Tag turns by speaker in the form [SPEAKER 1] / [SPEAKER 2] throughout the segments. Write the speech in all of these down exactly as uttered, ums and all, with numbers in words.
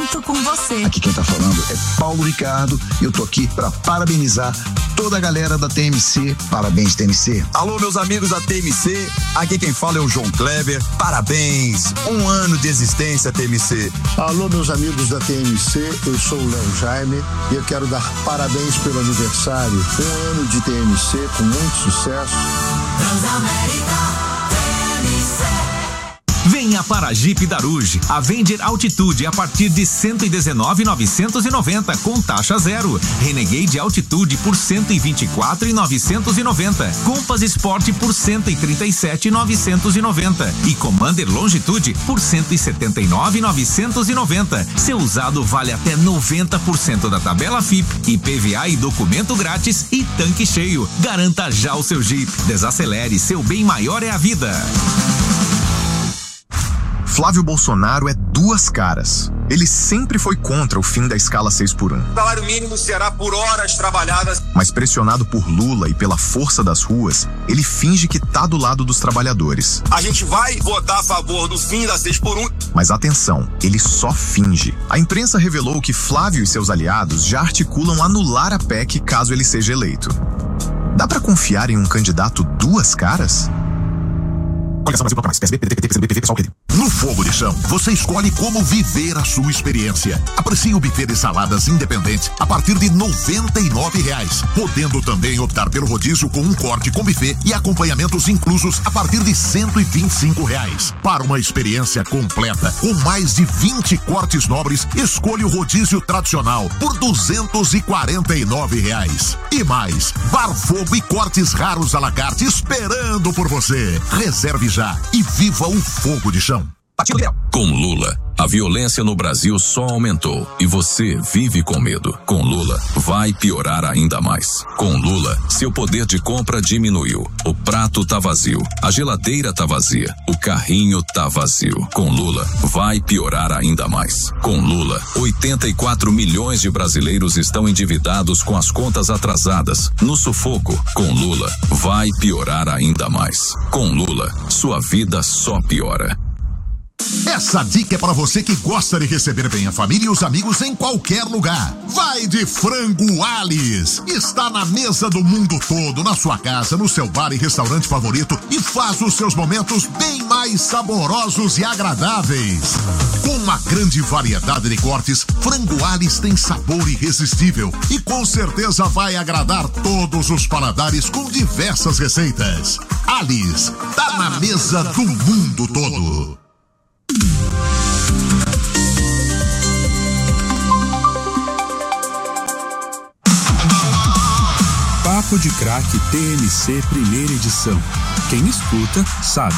[SPEAKER 1] junto com você.
[SPEAKER 2] Aqui quem tá falando é Paulo Ricardo e eu tô aqui para parabenizar toda a galera da T M C. Parabéns, T M C.
[SPEAKER 3] Alô, meus amigos da T M C, aqui quem fala é o João Kleber. Parabéns, um ano de existência, T M C.
[SPEAKER 4] Alô, meus amigos da T M C, eu sou o Léo Jaime e eu quero dar parabéns pelo aniversário. Um ano de T M C com muito sucesso.
[SPEAKER 5] Transamérica.
[SPEAKER 6] Venha para a Jeep Daruge, Avenger Altitude a partir de cento e dezenove mil novecentos e noventa com taxa zero. Renegade Altitude por cento e vinte e quatro mil novecentos e noventa. Compass Sport por cento e trinta e sete mil novecentos e noventa e Commander Longitude por cento e setenta e nove mil novecentos e noventa. Seu usado vale até noventa por cento da tabela F I P, I P V A e documento grátis e tanque cheio. Garanta já o seu Jeep. Desacelere, seu bem maior é a vida.
[SPEAKER 7] Flávio Bolsonaro é duas caras. Ele sempre foi contra o fim da escala seis por um.
[SPEAKER 8] O salário mínimo será por horas trabalhadas.
[SPEAKER 7] Mas pressionado por Lula e pela força das ruas, ele finge que tá do lado dos trabalhadores.
[SPEAKER 8] A gente vai votar a favor do fim da seis por um.
[SPEAKER 7] Mas atenção, ele só finge. A imprensa revelou que Flávio e seus aliados já articulam anular a P E C caso ele seja eleito. Dá pra confiar em um candidato duas caras?
[SPEAKER 9] No Fogo de Chão, você escolhe como viver a sua experiência. Aprecie o buffet de saladas independente a partir de noventa e nove reais, podendo também optar pelo rodízio com um corte com buffet e acompanhamentos inclusos a partir de cento e vinte e cinco reais. Para uma experiência completa, com mais de vinte cortes nobres, escolha o rodízio tradicional por duzentos e quarenta e nove reais. E mais, bar, fogo e cortes raros à la carte esperando por você. Reserve já e viva o Fogo de Chão.
[SPEAKER 10] Com Lula, a violência no Brasil só aumentou e você vive com medo. Com Lula, vai piorar ainda mais. Com Lula, seu poder de compra diminuiu. O prato tá vazio, a geladeira tá vazia, o carrinho tá vazio. Com Lula, vai piorar ainda mais. Com Lula, oitenta e quatro milhões de brasileiros estão endividados com as contas atrasadas, no sufoco. Com Lula, vai piorar ainda mais. Com Lula, sua vida só piora.
[SPEAKER 9] Essa dica é para você que gosta de receber bem a família e os amigos em qualquer lugar. Vai de Frango Alice. Está na mesa do mundo todo, na sua casa, no seu bar e restaurante favorito e faz os seus momentos bem mais saborosos e agradáveis. Com uma grande variedade de cortes, Frango Alice tem sabor irresistível e com certeza vai agradar todos os paladares com diversas receitas. Alice, tá na mesa do mundo todo.
[SPEAKER 11] Papo de Craque T M C primeira edição. Quem escuta sabe.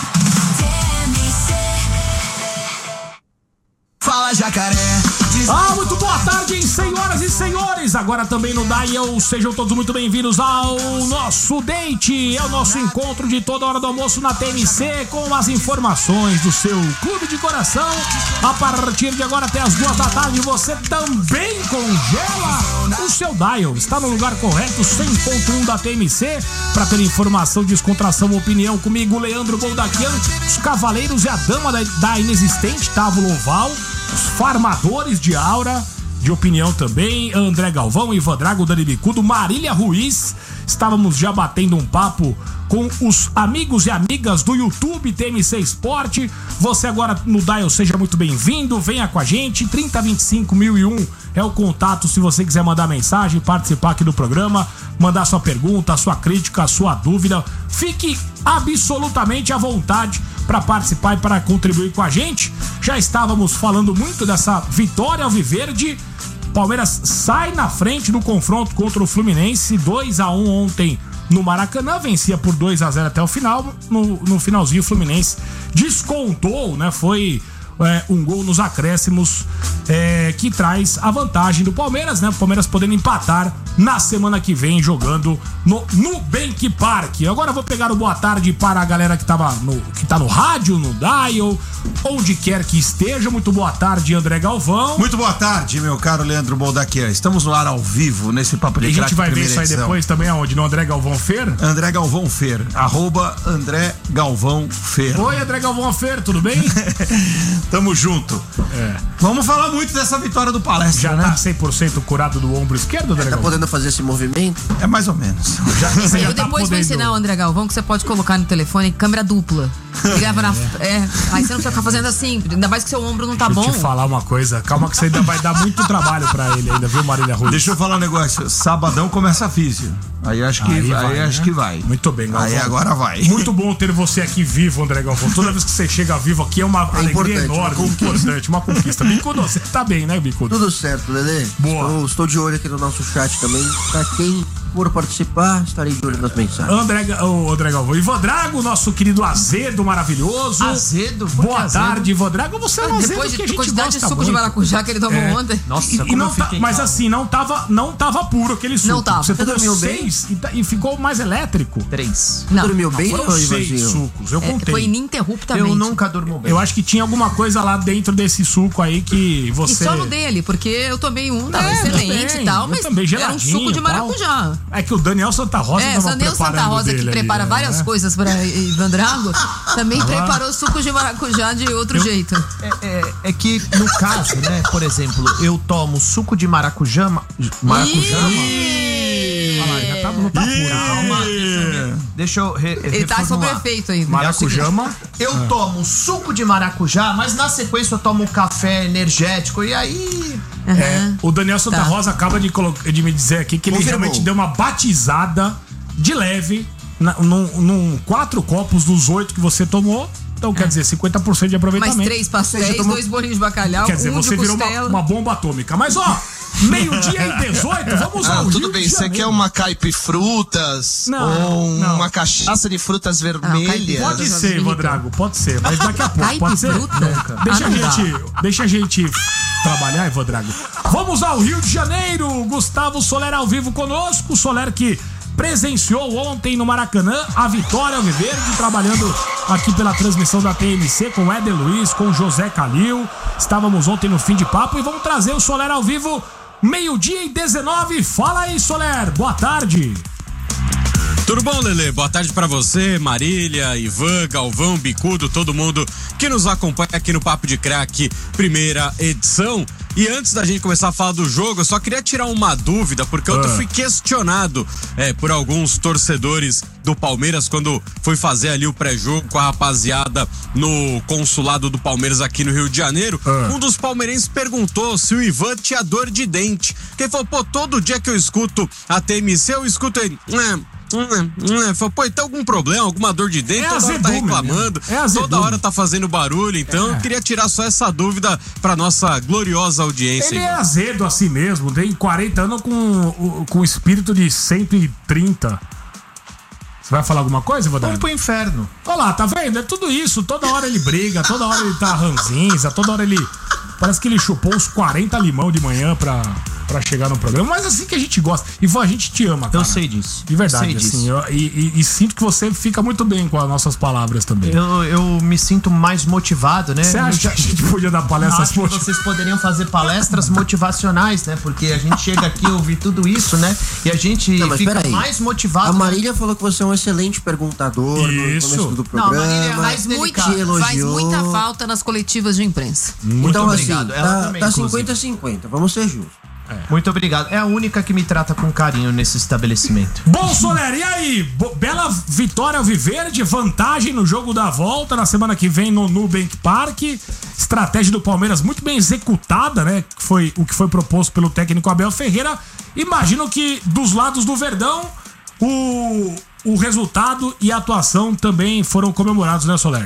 [SPEAKER 5] Fala, Jacaré.
[SPEAKER 12] Ah, muito boa tarde, senhoras e senhores. Agora também no Dial, sejam todos muito bem-vindos ao nosso date. É o nosso encontro de toda hora do almoço na T M C com as informações do seu clube de coração. A partir de agora até as duas da tarde, você também congela o seu Dial. Está no lugar correto, cem ponto um da T M C, para ter informação, descontração, opinião comigo, Leandro Boldaquian, os cavaleiros e a dama da, da inexistente, Távulo Oval, os farmadores de aura, de opinião também, André Galvão, Ivan Drago, Dani Bicudo, Marília Ruiz. Estávamos já batendo um papo com os amigos e amigas do YouTube T M C Esporte. Você agora no Dial, seja muito bem-vindo, venha com a gente, trinta, vinte e cinco, mil e um é o contato se você quiser mandar mensagem, participar aqui do programa, mandar sua pergunta, sua crítica, sua dúvida. Fique absolutamente à vontade para participar e para contribuir com a gente. Já estávamos falando muito dessa vitória alviverde. Palmeiras sai na frente no confronto contra o Fluminense, dois a um ontem no Maracanã, vencia por dois a zero até o final. No, no finalzinho o Fluminense descontou, né? Foi é, um gol nos acréscimos é, que traz a vantagem do Palmeiras, né? O Palmeiras podendo empatar na semana que vem jogando no Nubank Park. Agora eu vou pegar o boa tarde para a galera que, tava no, que tá no rádio, no Dial, onde quer que esteja. Muito boa tarde, André Galvão.
[SPEAKER 13] Muito boa tarde, meu caro Leandro Boldaquian. Estamos no ar ao vivo nesse Papo de Craque.
[SPEAKER 12] A gente vai ver isso aí
[SPEAKER 13] edição.
[SPEAKER 12] Depois também aonde? No André Galvão Fer?
[SPEAKER 13] André Galvão Fer, arroba André Galvão Fer.
[SPEAKER 12] Oi, André Galvão Fer, tudo bem?
[SPEAKER 13] Tamo junto.
[SPEAKER 12] É.
[SPEAKER 13] Vamos falar muito dessa vitória do Palestra,
[SPEAKER 12] Já
[SPEAKER 13] né?
[SPEAKER 12] tá cem por cento curado do ombro esquerdo, André
[SPEAKER 1] Tá
[SPEAKER 12] Galvão?
[SPEAKER 1] podendo fazer esse movimento?
[SPEAKER 13] É mais ou menos.
[SPEAKER 12] Já, você já
[SPEAKER 14] Eu
[SPEAKER 12] tá
[SPEAKER 14] depois vou
[SPEAKER 12] podendo...
[SPEAKER 14] ensinar o André Galvão que você pode colocar no telefone câmera dupla. Ligava na. É, aí você não precisa ficar fazendo assim, ainda mais que seu ombro não tá
[SPEAKER 12] Deixa
[SPEAKER 14] bom.
[SPEAKER 12] eu te falar uma coisa, calma que você ainda vai dar muito trabalho pra ele ainda, viu, Marília Ruiz?
[SPEAKER 13] Deixa eu falar um negócio. Sabadão começa a físio. Aí acho que,
[SPEAKER 12] Aí
[SPEAKER 13] aí
[SPEAKER 12] vai,
[SPEAKER 13] acho
[SPEAKER 12] né?
[SPEAKER 13] que vai.
[SPEAKER 12] Muito bem, Galvão.
[SPEAKER 13] Aí agora vai.
[SPEAKER 12] Muito bom ter você aqui vivo, André Galvão. Toda vez que você chega vivo aqui é uma
[SPEAKER 1] É
[SPEAKER 12] alegria
[SPEAKER 1] importante,
[SPEAKER 12] enorme,
[SPEAKER 1] uma
[SPEAKER 12] importante, uma conquista. Bicudo, você tá bem, né, Bicudo?
[SPEAKER 1] Tudo certo, Lelê.
[SPEAKER 12] Boa.
[SPEAKER 1] Estou, estou de olho aqui no nosso chat também. Pra quem for participar, estarei de olho nas mensagens.
[SPEAKER 12] André, o André Galvão. Ivan Drago, nosso querido azedo maravilhoso.
[SPEAKER 15] Azedo?
[SPEAKER 12] Boa
[SPEAKER 15] azedo?
[SPEAKER 12] tarde, Ivan Drago. Você é um azedo
[SPEAKER 14] Depois
[SPEAKER 12] que a
[SPEAKER 14] de
[SPEAKER 12] gente
[SPEAKER 14] quantidade de
[SPEAKER 12] gosta
[SPEAKER 14] suco
[SPEAKER 12] muito.
[SPEAKER 14] de maracujá que ele tomou
[SPEAKER 12] É.
[SPEAKER 14] ontem.
[SPEAKER 15] Nossa,
[SPEAKER 12] E,
[SPEAKER 15] como
[SPEAKER 12] e não
[SPEAKER 15] eu
[SPEAKER 12] tá,
[SPEAKER 15] fiquei
[SPEAKER 12] mas
[SPEAKER 15] calmo.
[SPEAKER 12] assim, não tava, não tava puro aquele suco.
[SPEAKER 14] Não tava.
[SPEAKER 12] Você
[SPEAKER 1] Você
[SPEAKER 12] tomou
[SPEAKER 1] dormiu bem?
[SPEAKER 12] seis e, tá- e ficou mais elétrico.
[SPEAKER 15] Três.
[SPEAKER 14] Não,
[SPEAKER 1] Dormiu bem,
[SPEAKER 12] Foram
[SPEAKER 1] ô
[SPEAKER 12] seis
[SPEAKER 1] Ivanzinho?
[SPEAKER 12] sucos, eu
[SPEAKER 14] é,
[SPEAKER 12] contei.
[SPEAKER 14] foi ininterruptamente.
[SPEAKER 15] Eu nunca durmo bem.
[SPEAKER 12] Eu acho que tinha alguma coisa lá dentro desse suco aí que
[SPEAKER 14] E
[SPEAKER 12] você...
[SPEAKER 14] só no dele, porque eu tomei um, tava
[SPEAKER 12] É,
[SPEAKER 14] excelente
[SPEAKER 12] também,
[SPEAKER 14] e tal,
[SPEAKER 12] eu
[SPEAKER 14] mas
[SPEAKER 12] também,
[SPEAKER 14] era um
[SPEAKER 12] geladinho
[SPEAKER 14] suco de
[SPEAKER 12] e tal.
[SPEAKER 14] maracujá.
[SPEAKER 12] É que o Daniel Santa Rosa
[SPEAKER 14] É,
[SPEAKER 12] tava
[SPEAKER 14] só nem o Santa
[SPEAKER 12] preparando
[SPEAKER 14] Rosa que
[SPEAKER 12] dele ali,
[SPEAKER 14] prepara
[SPEAKER 12] né?
[SPEAKER 14] várias coisas pra Ivan Drago, também
[SPEAKER 12] Ah.
[SPEAKER 14] preparou suco de maracujá de outro jeito.
[SPEAKER 15] É, é- é que, no caso, né, por exemplo, eu tomo suco de maracujá. ma- Maracujá.
[SPEAKER 12] Olha lá, já tá, não tá puro.
[SPEAKER 15] Calma, deixa eu, deixa eu re,
[SPEAKER 14] Ele tá sob
[SPEAKER 15] reformular.
[SPEAKER 14] efeito ainda.
[SPEAKER 12] Maracujama.
[SPEAKER 15] Eu
[SPEAKER 12] Ah.
[SPEAKER 15] tomo suco de maracujá, mas na sequência eu tomo um café energético e aí.
[SPEAKER 12] É, o Daniel Santa
[SPEAKER 14] Tá.
[SPEAKER 12] Rosa acaba de, colo- de me dizer aqui que ele
[SPEAKER 1] Confirmou.
[SPEAKER 12] realmente deu uma batizada de leve na, num, num quatro copos dos oito que você tomou. Então, quer dizer, cinquenta por cento de
[SPEAKER 14] Mais
[SPEAKER 12] aproveitamento.
[SPEAKER 14] três pastéis,
[SPEAKER 1] Você já tomou-
[SPEAKER 14] dois bolinhos de bacalhau,
[SPEAKER 12] Quer dizer,
[SPEAKER 14] um
[SPEAKER 12] você
[SPEAKER 14] de
[SPEAKER 12] virou
[SPEAKER 14] costela.
[SPEAKER 12] uma, uma bomba atômica. Mas, ó, meio-dia e dezoito, vamos
[SPEAKER 16] Ah,
[SPEAKER 12] ao
[SPEAKER 16] tudo
[SPEAKER 12] Rio
[SPEAKER 16] bem,
[SPEAKER 12] de
[SPEAKER 16] você
[SPEAKER 12] Janeiro.
[SPEAKER 16] quer uma caipifrutas
[SPEAKER 12] Não,
[SPEAKER 16] ou
[SPEAKER 12] não.
[SPEAKER 16] uma cachaça de frutas vermelhas?
[SPEAKER 12] Pode ser, Ivan Drago, pode ser, mas daqui a pouco, pode ser?
[SPEAKER 14] Caipifruta?
[SPEAKER 12] Deixa,
[SPEAKER 14] Ah,
[SPEAKER 12] a
[SPEAKER 14] não dá.
[SPEAKER 12] gente, deixa a gente trabalhar, Ivan Drago. Vamos ao Rio de Janeiro, Gustavo Soler ao vivo conosco, Soler que presenciou ontem no Maracanã a vitória alviverde, trabalhando aqui pela transmissão da T M C com o Éder Luiz, com o José Calil. Estávamos ontem no fim de papo e vamos trazer o Soler ao vivo, meio-dia e dezenove. Fala aí, Soler, boa tarde.
[SPEAKER 17] Tudo bom, Lelê? Boa tarde pra você, Marília, Ivan, Galvão, Bicudo, todo mundo que nos acompanha aqui no Papo de Craque, primeira edição. E antes da gente começar a falar do jogo, eu só queria tirar uma dúvida, porque ontem eu
[SPEAKER 12] Ah.
[SPEAKER 17] fui questionado é, por alguns torcedores do Palmeiras quando fui fazer ali o pré-jogo com a rapaziada no consulado do Palmeiras aqui no Rio de Janeiro.
[SPEAKER 12] Ah.
[SPEAKER 17] Um dos palmeirenses perguntou se o Ivan tinha dor de dente. Porque ele falou, pô, todo dia que eu escuto a T M C, eu escuto ele... Hum, hum, hum. Falou, pô, tem algum problema, alguma dor de dente?
[SPEAKER 12] É
[SPEAKER 17] Toda hora tá
[SPEAKER 12] azedume,
[SPEAKER 17] reclamando,
[SPEAKER 12] né? É azedume.
[SPEAKER 17] toda hora tá fazendo barulho. Então
[SPEAKER 12] É.
[SPEAKER 17] eu queria tirar só essa dúvida pra nossa gloriosa audiência.
[SPEAKER 12] Ele é
[SPEAKER 17] Ivan.
[SPEAKER 12] azedo assim mesmo, tem quarenta anos com, o- com espírito de cento e trinta. Você vai falar alguma coisa, Vadar?
[SPEAKER 15] Vamos pro inferno.
[SPEAKER 12] Olha lá, tá vendo? É tudo isso. Toda hora ele briga, toda hora ele tá ranzinza, toda hora ele. Parece que ele chupou uns quarenta limão de manhã pra, pra chegar no programa. Mas assim que a gente gosta. Ivan, a gente te ama, cara.
[SPEAKER 15] Eu sei disso.
[SPEAKER 12] De verdade,
[SPEAKER 15] sei
[SPEAKER 12] assim.
[SPEAKER 15] disso.
[SPEAKER 12] eu- e, e- e sinto que você fica muito bem com as nossas palavras também.
[SPEAKER 15] Eu, eu me sinto mais motivado, né?
[SPEAKER 12] Você
[SPEAKER 15] Eu
[SPEAKER 12] acha
[SPEAKER 15] já-
[SPEAKER 12] que a gente podia dar palestras
[SPEAKER 15] Acho que
[SPEAKER 12] motiv-
[SPEAKER 15] vocês poderiam fazer palestras motivacionais, né? Porque a gente chega aqui a ouvir tudo isso, né? E a gente
[SPEAKER 1] Não, mas
[SPEAKER 15] fica
[SPEAKER 1] peraí.
[SPEAKER 15] mais motivado.
[SPEAKER 1] A
[SPEAKER 15] né?
[SPEAKER 1] Marília falou que você é um excelente perguntador
[SPEAKER 12] Isso.
[SPEAKER 1] no começo do
[SPEAKER 15] Não, a
[SPEAKER 1] programa.
[SPEAKER 15] Marília é mais
[SPEAKER 14] Faz, muito,
[SPEAKER 15] delicado.
[SPEAKER 1] Te elogiou.
[SPEAKER 14] faz muita falta nas coletivas de imprensa.
[SPEAKER 15] Muito
[SPEAKER 1] então,
[SPEAKER 15] obrigado.
[SPEAKER 1] assim,
[SPEAKER 15] Ela
[SPEAKER 1] tá,
[SPEAKER 15] também,
[SPEAKER 1] tá
[SPEAKER 15] inclusive.
[SPEAKER 1] cinquenta a cinquenta, vamos ser justos.
[SPEAKER 15] Muito obrigado. É a única que me trata com carinho nesse estabelecimento.
[SPEAKER 12] Bom, Soler, e aí? Bo- bela vitória alviverde, vantagem no jogo da volta na semana que vem no Nubank Park. Estratégia do Palmeiras muito bem executada, né? Que foi o que foi proposto pelo técnico Abel Ferreira. Imagino que dos lados do Verdão, o, o resultado e a atuação também foram comemorados, né, Soler?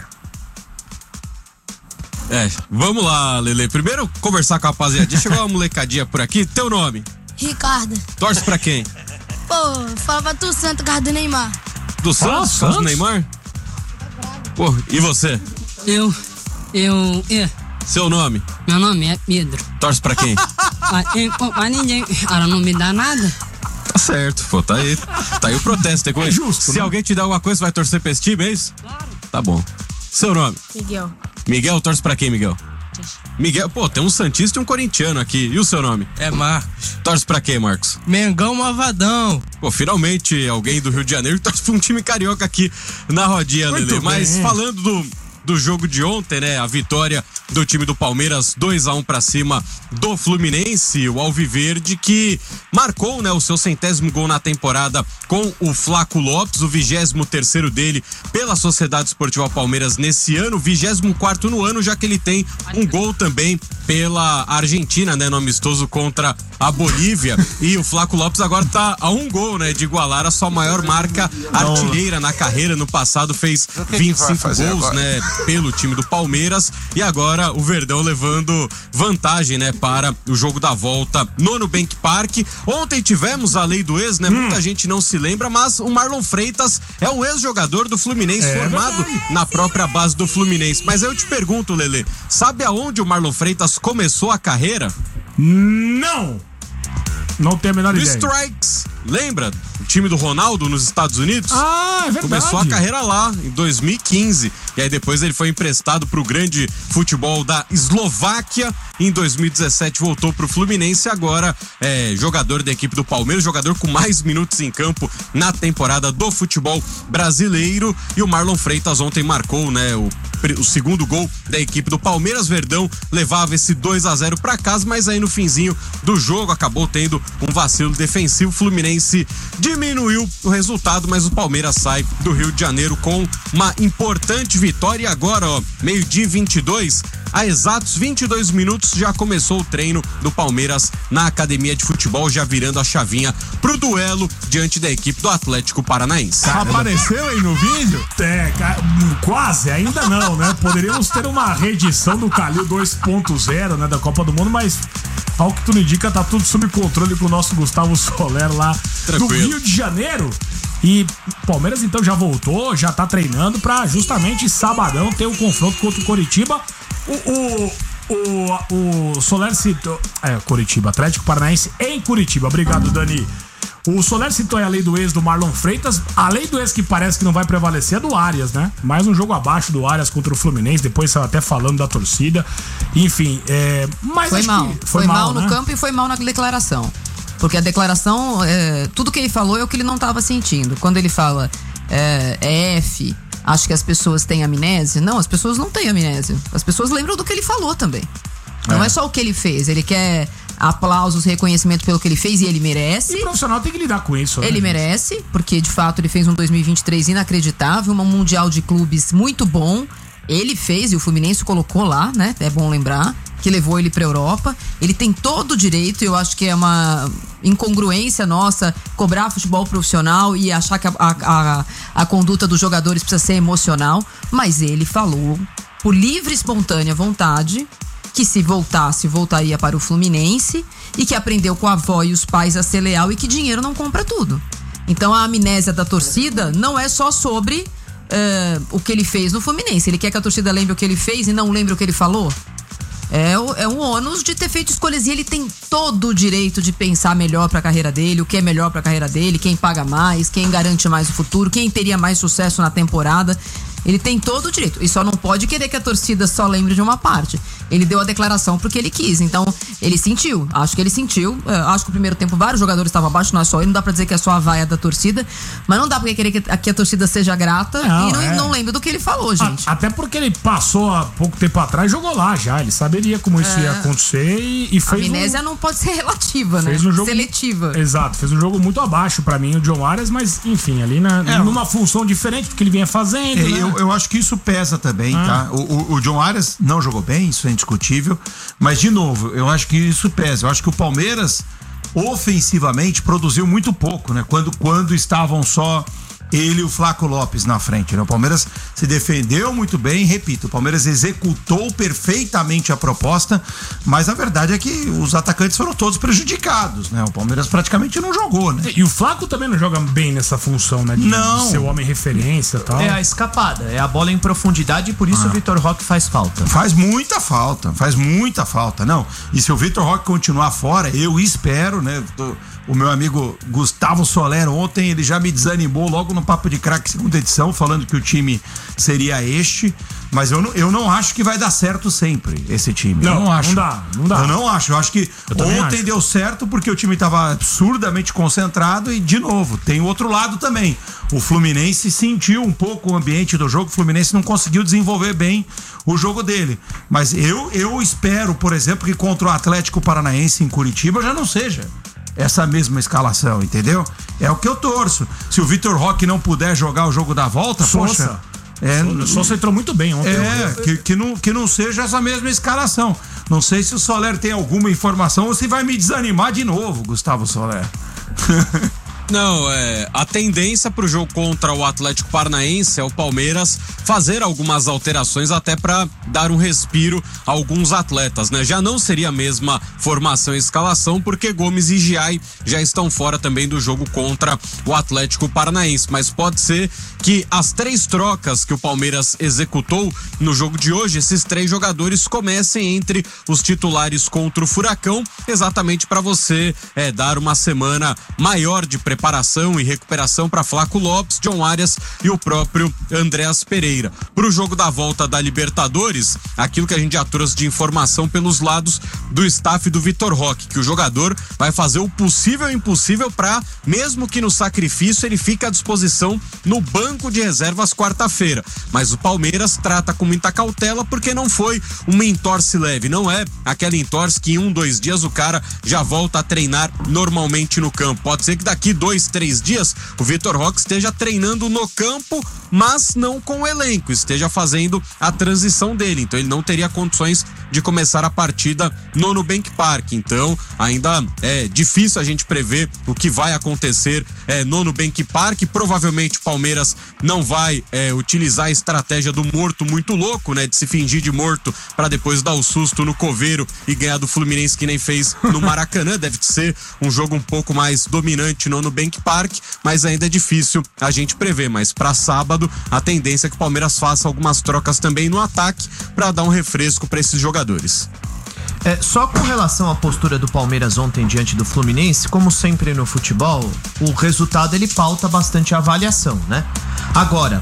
[SPEAKER 17] É, vamos lá, Lele. Primeiro, conversar com a rapaziadinha. Chegou uma molecadinha por aqui. Teu nome?
[SPEAKER 18] Ricardo.
[SPEAKER 17] Torce pra quem?
[SPEAKER 18] Pô, fala pra tu, Santo, por causa do Neymar.
[SPEAKER 17] Do Santos?
[SPEAKER 18] Santos.
[SPEAKER 17] Santos, Neymar? Pô, e você?
[SPEAKER 19] Eu, eu, é,
[SPEAKER 17] Seu nome?
[SPEAKER 19] meu nome é Pedro.
[SPEAKER 17] Torce pra quem?
[SPEAKER 19] Ah, eu, pô, pra ninguém, ela não me dá nada.
[SPEAKER 17] Tá certo, pô, tá aí. Tá aí o protesto. É justo. Se
[SPEAKER 19] né?
[SPEAKER 17] alguém te der alguma coisa, você vai torcer pra esse time, é isso? Claro. Tá bom. Seu nome?
[SPEAKER 18] Miguel.
[SPEAKER 17] Miguel, torce pra quem, Miguel? Miguel, pô, tem um santista e um corintiano aqui. E o seu nome?
[SPEAKER 20] É Marcos.
[SPEAKER 17] Torce pra quem, Marcos?
[SPEAKER 20] Mengão Malvadão.
[SPEAKER 17] Pô, finalmente alguém do Rio de Janeiro torce pra um time carioca aqui na rodinha,
[SPEAKER 20] Muito
[SPEAKER 17] Lele. Mas
[SPEAKER 20] bem.
[SPEAKER 17] falando do, do jogo de ontem, né? A vitória do time do Palmeiras, dois a um pra cima do Fluminense, o Alviverde, que marcou, né, o seu centésimo gol na temporada com o Flaco Lopes, o vigésimo terceiro dele pela Sociedade Esportiva Palmeiras nesse ano, vigésimo quarto no ano, já que ele tem um gol também pela Argentina, né, no amistoso contra a Bolívia. E o Flaco Lopes agora tá a um gol, né, de igualar a sua maior marca artilheira na carreira. No passado fez vinte e cinco gols, né, pelo time do Palmeiras, e agora o Verdão levando vantagem, né, para o jogo da volta no Nubank Park. Ontem tivemos a lei do ex, né, hum. muita gente não se lembra, mas o Marlon Freitas é um ex-jogador do Fluminense, é formado verdade. na própria base do Fluminense. Mas eu te pergunto, Lelê, sabe aonde o Marlon Freitas começou a carreira?
[SPEAKER 12] Não! Não tenho a menor
[SPEAKER 17] no
[SPEAKER 12] ideia.
[SPEAKER 17] Strikes, lembra? O time do Ronaldo nos Estados Unidos?
[SPEAKER 12] Ah, é verdade.
[SPEAKER 17] Começou a carreira lá, em dois mil e quinze. E aí depois ele foi emprestado pro grande futebol da Eslováquia. Em dois mil e dezessete voltou pro Fluminense. Agora é jogador da equipe do Palmeiras, jogador com mais minutos em campo na temporada do futebol brasileiro. E o Marlon Freitas ontem marcou, né, o, o segundo gol da equipe do Palmeiras. Verdão levava esse dois a zero pra casa, mas aí no finzinho do jogo acabou tendo um vacilo defensivo. O Fluminense diminuiu o resultado, mas o Palmeiras sai do Rio de Janeiro com uma importante vitória. E agora, ó, meio-dia e vinte e dois, há exatos vinte e dois minutos já começou o treino do Palmeiras na academia de futebol, já virando a chavinha pro duelo diante da equipe do Atlético Paranaense.
[SPEAKER 13] Apareceu aí no vídeo?
[SPEAKER 12] É, quase, ainda não, né? Poderíamos ter uma reedição do Calil dois ponto zero, né, da Copa do Mundo, mas ao que tudo indica, tá tudo sob controle com o nosso Gustavo Soler lá Tranquilo. do Rio de Janeiro. E o Palmeiras então já voltou, já tá treinando pra justamente sabadão ter o confronto contra o Coritiba. O, o, o, o Soler citou. É, Coritiba, Atlético Paranaense em Curitiba. Obrigado, Dani. O Soler citou a lei do ex do Marlon Freitas. A lei do ex que parece que não vai prevalecer é do Arias, né? Mais um jogo abaixo do Arias contra o Fluminense. Depois saiu até falando da torcida. Enfim, é. Mas
[SPEAKER 14] foi mal.
[SPEAKER 12] Foi,
[SPEAKER 14] foi mal, mal
[SPEAKER 12] né?
[SPEAKER 14] no campo e foi mal na declaração. Porque a declaração, é, tudo que ele falou é o que ele não estava sentindo. Quando ele fala é, é F, acho que as pessoas têm amnésia. Não, as pessoas não têm amnésia. As pessoas lembram do que ele falou também. Não é, é só o que ele fez. Ele quer aplausos, reconhecimento pelo que ele fez e ele merece.
[SPEAKER 12] E o profissional tem que lidar com isso, né?
[SPEAKER 14] Ele merece, porque de fato ele fez um dois mil e vinte e três inacreditável, um mundial de clubes muito bom. Ele fez e o Fluminense colocou lá, né? É bom lembrar, que levou ele pra Europa. Ele tem todo o direito, eu acho que é uma incongruência nossa cobrar futebol profissional e achar que a, a, a, a conduta dos jogadores precisa ser emocional, mas ele falou por livre e espontânea vontade que se voltasse, voltaria para o Fluminense e que aprendeu com a avó e os pais a ser leal e que dinheiro não compra tudo. Então a amnésia da torcida não é só sobre uh, o que ele fez no Fluminense. Ele quer que a torcida lembre o que ele fez e não lembre o que ele falou. É, o, é um ônus de ter feito escolhas e ele tem todo o direito de pensar melhor pra carreira dele, o que é melhor pra carreira dele, quem paga mais, quem garante mais o futuro, quem teria mais sucesso na temporada. Ele tem todo o direito e só não pode querer que a torcida só lembre de uma parte. Ele deu a declaração porque ele quis, então ele sentiu, acho que ele sentiu. Acho que o primeiro tempo vários jogadores estavam abaixo, não é só ele, não dá pra dizer que é só a vaia da torcida, mas não dá pra querer que a, que a torcida seja grata não, e não, é. não lembre do que ele falou, gente.
[SPEAKER 12] A, até porque ele passou há pouco tempo atrás, jogou lá já, ele saberia como isso é. ia acontecer e, e fez.
[SPEAKER 14] A amnésia um, não pode ser relativa, né?
[SPEAKER 12] Fez um jogo,
[SPEAKER 14] seletiva.
[SPEAKER 12] Exato, fez um jogo muito abaixo pra mim, o John Arias, mas enfim, ali na, é, numa função diferente do que ele vinha fazendo.
[SPEAKER 13] É,
[SPEAKER 12] né?
[SPEAKER 13] eu, eu acho que isso pesa também, ah. tá? O, o, o John Arias não jogou bem, isso é indiscutível. Mas, de novo, eu acho que isso pesa. Eu acho que o Palmeiras, ofensivamente, produziu muito pouco, né? Quando, quando estavam só ele e o Flaco Lopes na frente, né? O Palmeiras se defendeu muito bem, repito, o Palmeiras executou perfeitamente a proposta, mas a verdade é que os atacantes foram todos prejudicados, né? O Palmeiras praticamente não jogou, né?
[SPEAKER 12] E o Flaco também não joga bem nessa função, né? De,
[SPEAKER 13] não.
[SPEAKER 12] de ser o homem referência e tal.
[SPEAKER 15] É a escapada, é a bola em profundidade e por isso ah. o Vitor Roque faz falta.
[SPEAKER 13] Faz muita falta, faz muita falta, não. E se o Vitor Roque continuar fora, eu espero, né? O meu amigo Gustavo Soler ontem, ele já me desanimou logo no Papo de Craque segunda edição, falando que o time seria este, Mas eu não, eu não acho que vai dar certo sempre esse time.
[SPEAKER 12] Não,
[SPEAKER 13] eu não acho.
[SPEAKER 12] não dá, não dá.
[SPEAKER 13] Eu não acho. Eu acho que
[SPEAKER 12] Eu
[SPEAKER 13] ontem
[SPEAKER 12] acho.
[SPEAKER 13] deu certo porque o time estava absurdamente concentrado e, de novo, tem o outro lado também. O Fluminense sentiu um pouco o ambiente do jogo, o Fluminense não conseguiu desenvolver bem o jogo dele. Mas eu, eu espero, por exemplo, que contra o Atlético Paranaense em Curitiba já não seja essa mesma escalação, entendeu? É o que eu torço. Se o Vitor Roque não puder jogar o jogo da volta,
[SPEAKER 12] Sousa.
[SPEAKER 13] poxa... É,
[SPEAKER 12] O Sousa entrou muito bem ontem.
[SPEAKER 13] É, que, que, não, que não seja essa mesma escalação. Não sei se o Soler tem alguma informação ou se vai me desanimar de novo, Gustavo Soler.
[SPEAKER 17] Não, é. A tendência pro jogo contra o Atlético Paranaense é o Palmeiras fazer algumas alterações até para dar um respiro a alguns atletas, né? Já não seria a mesma formação e escalação, porque Gomes e Giai já estão fora também do jogo contra o Atlético Paranaense. Mas pode ser que as três trocas que o Palmeiras executou no jogo de hoje, esses três jogadores comecem entre os titulares contra o Furacão, exatamente para você é, dar uma semana maior de preparação e recuperação para Flaco Lopes, John Arias e o próprio Andréas Pereira. Para o jogo da volta da Libertadores, aquilo que a gente já trouxe de informação pelos lados do staff do Vitor Roque, que o jogador vai fazer o possível e impossível para, mesmo que no sacrifício, ele fique à disposição no banco de reservas quarta-feira. Mas o Palmeiras trata com muita cautela porque não foi uma entorse leve, não é aquela entorse que em um, dois dias o cara já volta a treinar normalmente no campo. Pode ser que daqui dois, três dias o Vitor Roque esteja treinando no campo, mas não com o elenco, esteja fazendo a transição dele, então ele não teria condições de começar a partida no Nubank Park. Então ainda é difícil a gente prever o que vai acontecer é, no Nubank Park. Provavelmente o Palmeiras não vai é, utilizar a estratégia do morto muito louco, né, de se fingir de morto para depois dar o susto no Coveiro e ganhar do Fluminense que nem fez no Maracanã. Deve ser um jogo um pouco mais dominante no Nubank Park, mas ainda é difícil a gente prever. Mas para sábado a tendência é que o Palmeiras faça algumas trocas também no ataque para dar um refresco para esses jogadores.
[SPEAKER 15] É, só com relação à postura do Palmeiras ontem diante do Fluminense, como sempre no futebol, o resultado ele pauta bastante a avaliação, né? Agora,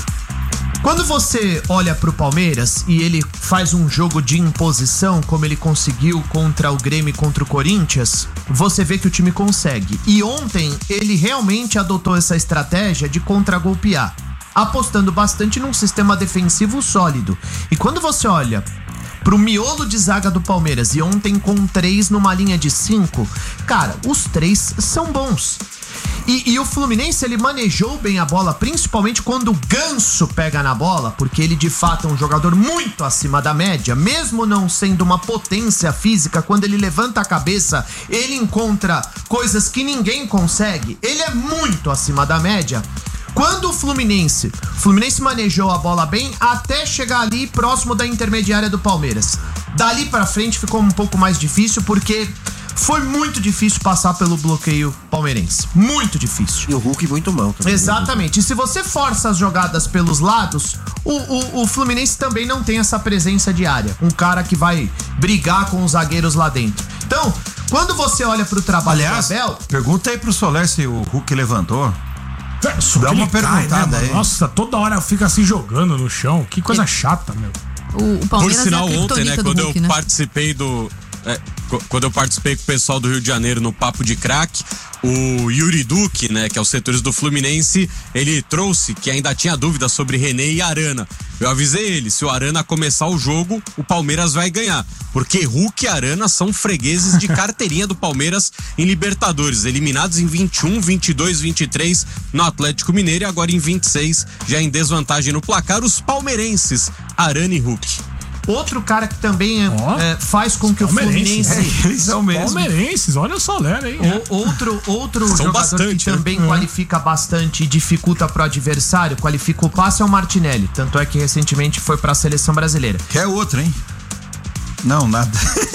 [SPEAKER 15] quando você olha pro Palmeiras e ele faz um jogo de imposição, como ele conseguiu contra o Grêmio e contra o Corinthians, você vê que o time consegue. E ontem ele realmente adotou essa estratégia de contragolpear, apostando bastante num sistema defensivo sólido. E quando você olha pro miolo de zaga do Palmeiras e ontem com três numa linha de cinco, cara, os três são bons. E, e o Fluminense, ele manejou bem a bola, principalmente quando o Ganso pega na bola, porque ele de fato é um jogador muito acima da média, mesmo não sendo uma potência física. Quando ele levanta a cabeça, ele encontra coisas que ninguém consegue. Ele é muito acima da média. Quando o Fluminense, o Fluminense manejou a bola bem até chegar ali próximo da intermediária do Palmeiras. Dali pra frente ficou um pouco mais difícil, porque foi muito difícil passar pelo bloqueio palmeirense. Muito difícil.
[SPEAKER 1] E o Hulk muito mal também.
[SPEAKER 15] Exatamente. E se você força as jogadas pelos lados, o, o, o Fluminense também não tem essa presença de área. Um cara que vai brigar com os zagueiros lá dentro. Então, quando você olha pro trabalho
[SPEAKER 13] Aliás,
[SPEAKER 15] do Abel...
[SPEAKER 13] pergunta aí pro Soler se o Hulk levantou.
[SPEAKER 12] É, só
[SPEAKER 13] Dá
[SPEAKER 12] que
[SPEAKER 13] uma
[SPEAKER 12] ele cai,
[SPEAKER 13] perguntada
[SPEAKER 12] né,
[SPEAKER 13] aí.
[SPEAKER 12] mano? Nossa, toda hora fica se jogando no chão. Que coisa chata, meu.
[SPEAKER 14] O, o
[SPEAKER 17] Por
[SPEAKER 14] Palmeiras
[SPEAKER 17] sinal,
[SPEAKER 14] é a
[SPEAKER 17] ontem, né,
[SPEAKER 14] criptonita do
[SPEAKER 17] quando
[SPEAKER 14] Hulk,
[SPEAKER 17] eu
[SPEAKER 14] né?
[SPEAKER 17] participei do. É, co- quando eu participei com o pessoal do Rio de Janeiro no Papo de Crack, o Yuri Duque, né, que é os setores do Fluminense, ele trouxe que ainda tinha dúvida sobre René e Arana. Eu avisei ele, se o Arana começar o jogo, o Palmeiras vai ganhar. Porque Hulk e Arana são fregueses de carteirinha do Palmeiras em Libertadores, eliminados em vinte e um, vinte e dois, vinte e três no Atlético Mineiro e agora em vinte e seis, já em desvantagem no placar, os palmeirenses, Arana e Hulk.
[SPEAKER 15] Outro cara que também
[SPEAKER 12] Ó,
[SPEAKER 15] é, faz com que o
[SPEAKER 12] palmeirenses,
[SPEAKER 15] Fluminense...
[SPEAKER 12] é, eles são mesmo. Palmeirenses, olha o Soler aí. né?
[SPEAKER 15] O- outro outro
[SPEAKER 17] São
[SPEAKER 15] jogador
[SPEAKER 17] bastante,
[SPEAKER 15] que
[SPEAKER 17] né?
[SPEAKER 15] também
[SPEAKER 12] É.
[SPEAKER 15] qualifica bastante e dificulta pro adversário, qualifica o passe, é o Martinelli. Tanto é que recentemente foi pra seleção brasileira.
[SPEAKER 13] Que é outro, hein? Não, nada.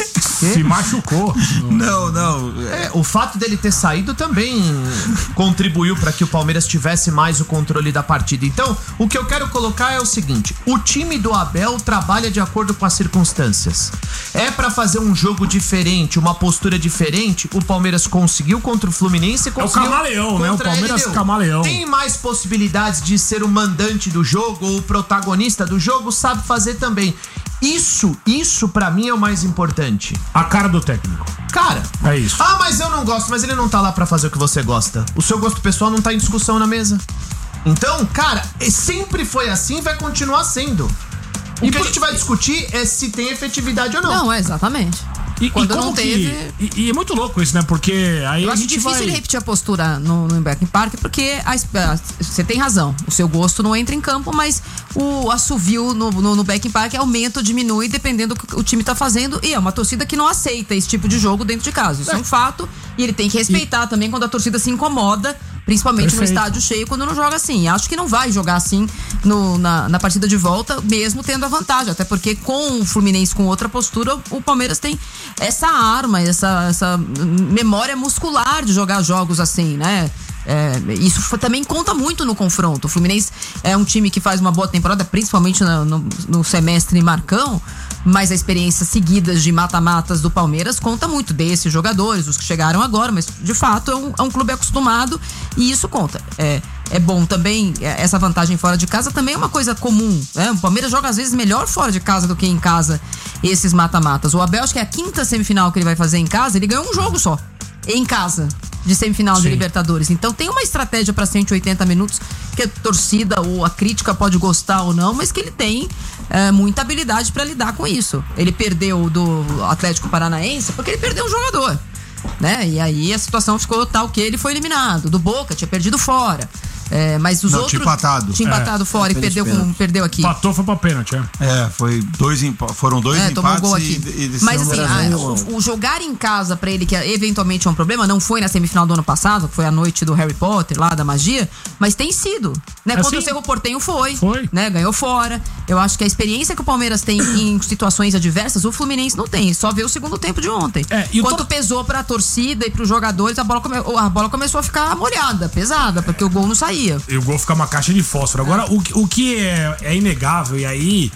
[SPEAKER 12] Se machucou.
[SPEAKER 13] Não, não.
[SPEAKER 15] É, o fato dele ter saído também contribuiu para que o Palmeiras tivesse mais o controle da partida. Então, o que eu quero colocar é o seguinte: o time do Abel trabalha de acordo com as circunstâncias. É para fazer um jogo diferente, uma postura diferente. O Palmeiras conseguiu contra o Fluminense. Conseguiu
[SPEAKER 12] é o camaleão, né? O Palmeiras camaleão.
[SPEAKER 15] Tem mais possibilidades de ser o mandante do jogo ou o protagonista do jogo, sabe fazer também. Isso, isso pra mim é o mais importante.
[SPEAKER 12] A cara do técnico.
[SPEAKER 15] Cara.
[SPEAKER 12] É isso.
[SPEAKER 15] Ah, mas eu não gosto, mas ele não tá lá pra fazer o que você gosta. O seu gosto pessoal não tá em discussão na mesa. Então, cara, sempre foi assim e vai continuar sendo. O e que por... a gente vai discutir é se tem efetividade ou não.
[SPEAKER 14] Não, é exatamente.
[SPEAKER 12] E,
[SPEAKER 14] Quando
[SPEAKER 12] e
[SPEAKER 14] não teve.
[SPEAKER 12] Que, e, e é muito louco isso, né? Porque aí
[SPEAKER 14] eu
[SPEAKER 12] a
[SPEAKER 14] acho
[SPEAKER 12] gente
[SPEAKER 14] difícil
[SPEAKER 12] vai...
[SPEAKER 14] ele repetir a postura no, no Beckman Park, porque a, a, você tem razão. O seu gosto não entra em campo, mas o assovio no, no, no Beckman Park aumenta ou diminui dependendo do que o time tá fazendo. E é uma torcida que não aceita esse tipo de jogo dentro de casa. Isso é, é um fato. E ele tem que respeitar e... também quando a torcida se incomoda. Principalmente Perfeito. no estádio cheio, quando não joga assim. Acho que não vai jogar assim no, na, na partida de volta, mesmo tendo a vantagem. Até porque com o Fluminense com outra postura, o Palmeiras tem essa arma, essa, essa memória muscular de jogar jogos assim, né? É, isso foi, também conta muito no confronto. O Fluminense é um time que faz uma boa temporada, principalmente no, no, no semestre Marcão, mas a experiência seguidas de mata-matas do Palmeiras conta muito desses jogadores, os que chegaram agora, mas de fato é um, é um clube acostumado e isso conta. É, é bom também, essa vantagem fora de casa também é uma coisa comum, né? O Palmeiras joga às vezes melhor fora de casa do que em casa esses mata-matas. O Abel, acho que é a quinta semifinal que ele vai fazer em casa, ele ganhou um jogo só, em casa, de semifinal Sim. de Libertadores. Então tem uma estratégia para cento e oitenta minutos que a torcida ou a crítica pode gostar ou não, mas que ele tem é, muita habilidade para lidar com isso. Ele perdeu do Atlético Paranaense porque ele perdeu um jogador, né? E aí a situação ficou tal que ele foi eliminado. Do Boca tinha perdido fora. É, mas os
[SPEAKER 13] não,
[SPEAKER 14] outros.
[SPEAKER 13] Tinha empatado.
[SPEAKER 14] Tinha empatado
[SPEAKER 12] é,
[SPEAKER 14] fora e perdeu, com, perdeu aqui.
[SPEAKER 12] Empatou, foi pra pênalti, é.
[SPEAKER 13] É, foi dois empa- foram dois
[SPEAKER 14] é,
[SPEAKER 13] empates
[SPEAKER 14] gol aqui.
[SPEAKER 13] e, e
[SPEAKER 14] Mas assim, a, o, o jogar em casa pra ele, que eventualmente é um problema, não foi na semifinal do ano passado, que foi a noite do Harry Potter, lá da magia, mas tem sido. Né?
[SPEAKER 12] É
[SPEAKER 14] Contra
[SPEAKER 12] assim,
[SPEAKER 14] o Cerro Porteño foi.
[SPEAKER 12] Foi.
[SPEAKER 14] Né? Ganhou fora. Eu acho que a experiência que o Palmeiras tem em situações adversas, o Fluminense não tem. Só vê o segundo tempo de ontem.
[SPEAKER 12] É, e
[SPEAKER 14] Quanto
[SPEAKER 12] to... pesou
[SPEAKER 14] pra torcida e pros jogadores, a bola, come... a bola começou a ficar molhada, pesada, porque é. o gol não saía.
[SPEAKER 12] E o gol fica uma caixa de fósforo. Agora, o, o que é, é inegável, e aí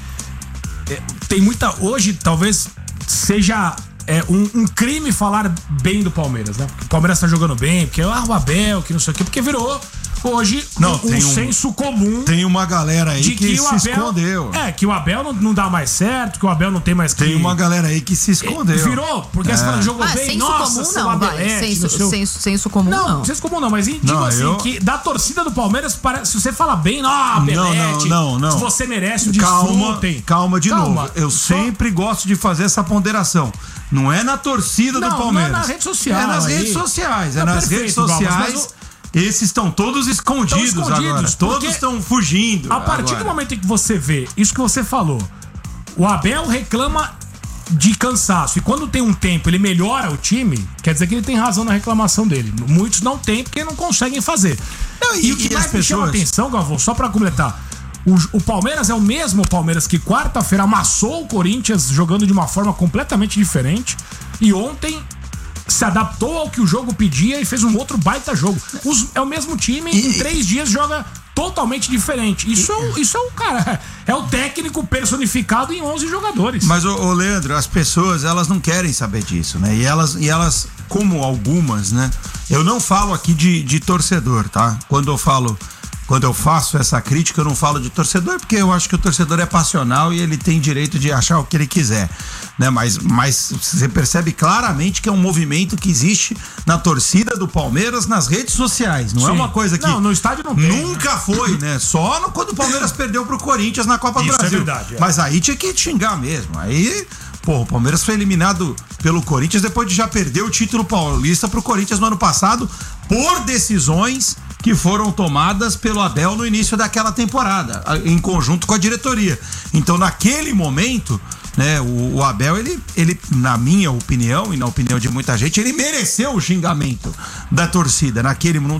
[SPEAKER 12] é, tem muita. Hoje, talvez seja é, um, um crime falar bem do Palmeiras, né? O Palmeiras tá jogando bem, porque ah, o Abel, que não sei o quê, porque virou. Hoje,
[SPEAKER 13] não,
[SPEAKER 12] um,
[SPEAKER 13] tem
[SPEAKER 12] um
[SPEAKER 13] um
[SPEAKER 12] senso comum.
[SPEAKER 13] Tem uma galera aí
[SPEAKER 12] de
[SPEAKER 13] que,
[SPEAKER 12] que
[SPEAKER 13] se
[SPEAKER 12] o Abel,
[SPEAKER 13] escondeu.
[SPEAKER 12] É, que o Abel não, não dá mais certo, que o Abel não tem mais que...
[SPEAKER 13] Tem uma galera aí que se escondeu.
[SPEAKER 12] Virou, porque é. essa jogou
[SPEAKER 14] ah,
[SPEAKER 12] bem.
[SPEAKER 14] Senso
[SPEAKER 12] Nossa,
[SPEAKER 14] comum não, vai. Senso,
[SPEAKER 12] seu...
[SPEAKER 14] senso, senso comum não.
[SPEAKER 12] Não, senso comum não, mas digo
[SPEAKER 13] não,
[SPEAKER 12] assim,
[SPEAKER 13] eu...
[SPEAKER 12] que da torcida do Palmeiras, parece, se você fala bem, ah, Belete,
[SPEAKER 13] não, não, não, não.
[SPEAKER 12] você merece o
[SPEAKER 13] calma,
[SPEAKER 12] desfrutem.
[SPEAKER 13] Calma, de
[SPEAKER 12] calma.
[SPEAKER 13] novo. Eu
[SPEAKER 12] Só...
[SPEAKER 13] sempre gosto de fazer essa ponderação. Não é na torcida
[SPEAKER 12] não,
[SPEAKER 13] do Palmeiras.
[SPEAKER 12] Não é na rede social.
[SPEAKER 13] É nas
[SPEAKER 12] aí.
[SPEAKER 13] redes sociais. É
[SPEAKER 12] não,
[SPEAKER 13] nas
[SPEAKER 12] perfeito,
[SPEAKER 13] redes sociais.
[SPEAKER 12] Mas o...
[SPEAKER 13] Esses estão todos escondidos, estão escondidos agora. Todos estão fugindo.
[SPEAKER 12] A partir
[SPEAKER 13] agora.
[SPEAKER 12] do momento em que você vê isso que você falou, o Abel reclama de cansaço. E quando tem um tempo, ele melhora o time, quer dizer que ele tem razão na reclamação dele. Muitos não têm porque não conseguem fazer. Não, e, e o que e mais me pessoas... chama a atenção, Galvão, só pra completar, o, o Palmeiras é o mesmo Palmeiras que quarta-feira amassou o Corinthians jogando de uma forma completamente diferente. E ontem se adaptou ao que o jogo pedia e fez um outro baita jogo. Os, é o mesmo time, e, em três dias joga totalmente diferente. Isso, e, é, isso é o cara, é o técnico personificado em onze jogadores.
[SPEAKER 13] Mas, ô, ô Leandro, as pessoas, elas não querem saber disso, né? E elas, e elas como algumas, né? Eu não falo aqui de, de torcedor, tá? Quando eu falo... Quando eu faço essa crítica, eu não falo de torcedor, porque eu acho que o torcedor é passional e ele tem direito de achar o que ele quiser, né? Mas, mas você percebe claramente que é um movimento que existe na torcida do Palmeiras nas redes sociais. Não Sim. é uma coisa que...
[SPEAKER 12] Não, no estádio não tem.
[SPEAKER 13] Nunca né? foi, né? Só no, quando o Palmeiras perdeu pro Corinthians na Copa
[SPEAKER 12] Isso
[SPEAKER 13] do Brasil.
[SPEAKER 12] É verdade, é.
[SPEAKER 13] Mas aí tinha que xingar mesmo. Aí... Pô, o Palmeiras foi eliminado pelo Corinthians depois de já perder o título paulista pro Corinthians no ano passado por decisões que foram tomadas pelo Abel no início daquela temporada, em conjunto com a diretoria. Então, naquele momento, né, o, o Abel, ele, ele, na minha opinião e na opinião de muita gente, ele mereceu o xingamento da torcida. Naquele, não dá,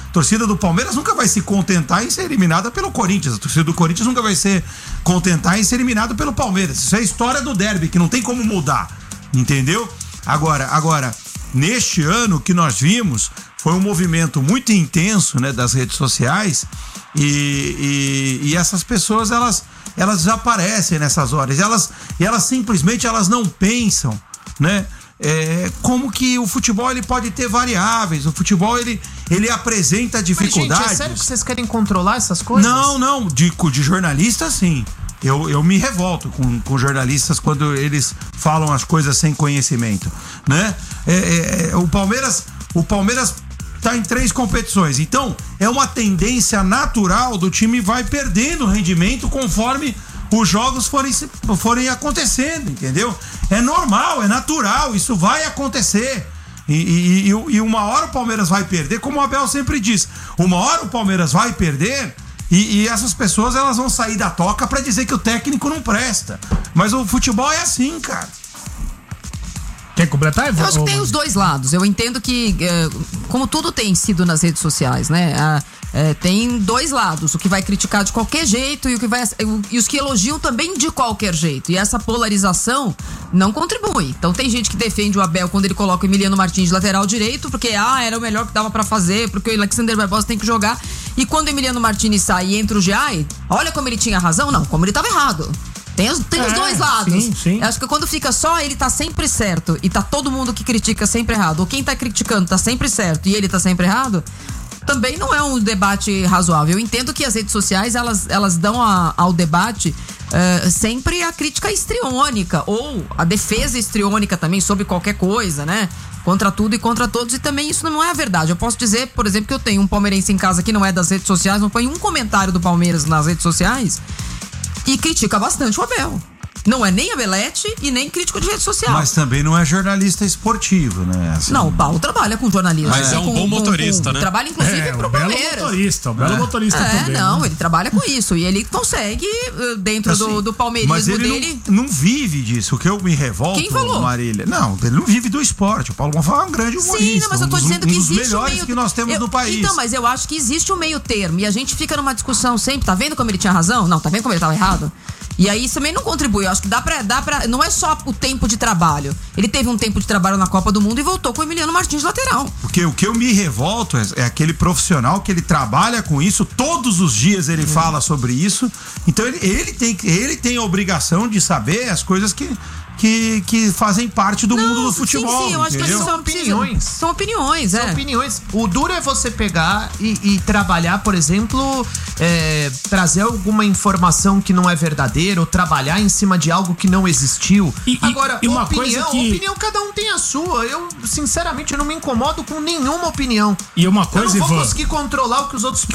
[SPEAKER 13] A torcida do Palmeiras nunca vai se contentar em ser eliminada pelo Corinthians. A torcida do Corinthians nunca vai se contentar em ser eliminada pelo Palmeiras. Isso é a história do derby, que não tem como mudar. Entendeu? Agora, agora, neste ano que nós vimos, foi um movimento muito intenso, né, das redes sociais e, e, e essas pessoas, elas, elas desaparecem nessas horas. Elas, elas simplesmente elas não pensam, né? É, como que o futebol ele pode ter variáveis, o futebol ele, ele apresenta dificuldades.
[SPEAKER 15] Mas, gente, é sério que vocês querem controlar essas coisas?
[SPEAKER 13] Não, não, de, de jornalista sim. Eu, eu me revolto com, com jornalistas quando eles falam as coisas sem conhecimento, né? É, é, o Palmeiras, o Palmeiras tá em três competições, então é uma tendência natural do time vai perdendo rendimento conforme os jogos forem, forem acontecendo, entendeu? É normal, é natural, isso vai acontecer. E, e, e, e uma hora o Palmeiras vai perder, como o Abel sempre diz, uma hora o Palmeiras vai perder e, e essas pessoas elas vão sair da toca pra dizer que o técnico não presta. Mas o futebol é assim, cara.
[SPEAKER 12] Quer completar?
[SPEAKER 14] Eu acho que tem os dois lados. Eu entendo que, como tudo tem sido nas redes sociais, né? A, é, tem dois lados. O que vai criticar de qualquer jeito e, o que vai, e os que elogiam também de qualquer jeito. E essa polarização não contribui. Então tem gente que defende o Abel quando ele coloca o Emiliano Martins de lateral direito, porque ah, era o melhor que dava pra fazer, porque o Alexander Barbosa tem que jogar. E quando o Emiliano Martins sai e entra o Giai, olha como ele tinha razão. Não, como ele tava errado. Tem, os, tem é, os dois lados.
[SPEAKER 12] Sim, sim.
[SPEAKER 14] Eu acho que quando fica só ele tá sempre certo e tá todo mundo que critica sempre errado, ou quem tá criticando tá sempre certo e ele tá sempre errado, também não é um debate razoável. Eu entendo que as redes sociais, elas, elas dão a, ao debate uh, sempre a crítica histriônica, ou a defesa histriônica também sobre qualquer coisa, né? Contra tudo e contra todos, e também isso não é a verdade. Eu posso dizer, por exemplo, que eu tenho um palmeirense em casa que não é das redes sociais, não põe um comentário do Palmeiras nas redes sociais e critica bastante o Abel. Não é nem Abelete e nem crítico de rede social.
[SPEAKER 13] Mas também não é jornalista esportivo, né? Assim,
[SPEAKER 14] não, o Paulo trabalha com jornalismo.
[SPEAKER 17] Mas é um
[SPEAKER 14] com,
[SPEAKER 17] bom
[SPEAKER 14] com,
[SPEAKER 17] motorista,
[SPEAKER 14] com,
[SPEAKER 17] né?
[SPEAKER 14] Trabalha inclusive
[SPEAKER 12] é,
[SPEAKER 14] pro
[SPEAKER 12] um belo
[SPEAKER 14] Palmeiras.
[SPEAKER 12] motorista, um belo
[SPEAKER 13] é.
[SPEAKER 12] motorista
[SPEAKER 14] é,
[SPEAKER 12] também.
[SPEAKER 14] não,
[SPEAKER 12] né?
[SPEAKER 14] ele trabalha com isso e ele consegue, dentro assim, do, do palmeirismo
[SPEAKER 13] mas ele
[SPEAKER 14] dele...
[SPEAKER 13] Não, não vive disso. O que eu me revolto,
[SPEAKER 14] Quem falou?
[SPEAKER 13] Marília. Não, ele não vive do esporte. O Paulo Gonçalves é um grande humorista.
[SPEAKER 14] Sim, não, mas eu tô
[SPEAKER 13] um dos,
[SPEAKER 14] dizendo
[SPEAKER 13] um
[SPEAKER 14] que
[SPEAKER 13] dos
[SPEAKER 14] existe
[SPEAKER 13] melhores
[SPEAKER 14] um meio...
[SPEAKER 13] que nós temos
[SPEAKER 14] eu,
[SPEAKER 13] no país.
[SPEAKER 14] Então, mas eu acho que existe um meio termo e a gente fica numa discussão sempre, tá vendo como ele tinha razão? Não, tá vendo como ele tava errado? E aí isso também não contribui. Eu acho que dá pra, dá pra... Não é só o tempo de trabalho. Ele teve um tempo de trabalho na Copa do Mundo e voltou com o Emiliano Martins de lateral.
[SPEAKER 13] Porque o que eu me revolto é, é aquele profissional que ele trabalha com isso, todos os dias ele hum. fala sobre isso. Então ele, ele, tem, ele tem a obrigação de saber as coisas que... Que, que fazem parte do não, mundo do futebol.
[SPEAKER 14] Sim, sim, eu acho
[SPEAKER 13] entendeu?
[SPEAKER 14] que são opiniões. São opiniões, é.
[SPEAKER 15] São opiniões. O duro é você pegar e, e trabalhar, por exemplo, é, trazer alguma informação que não é verdadeira, ou trabalhar em cima de algo que não existiu.
[SPEAKER 12] E,
[SPEAKER 15] Agora,
[SPEAKER 12] e uma
[SPEAKER 15] opinião,
[SPEAKER 12] coisa que...
[SPEAKER 15] opinião, cada um tem a sua. Eu, sinceramente, eu não me incomodo com nenhuma opinião.
[SPEAKER 12] E uma coisa,
[SPEAKER 15] eu não vou
[SPEAKER 12] Ivan,
[SPEAKER 15] conseguir controlar o que os outros